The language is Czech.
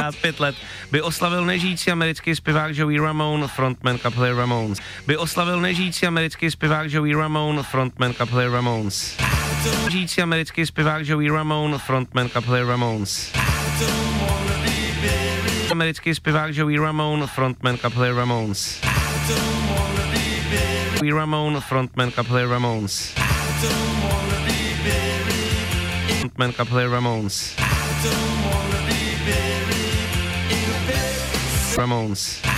65 let, by oslavil nežijící americký zpěvák Joey Ramone, frontman kapely Ramones. By oslavil nežijící americký zpěvák Joey Ramone, frontman kapely Ramones. Nežijící americký zpěvák Joey Ramone, frontman kapely Ramones. Americký zpěvák Joey Ramone, frontman kapely Ramones. Joey Ramone, frontman kapely Ramones. Frontman kapely Ramones. Ramones.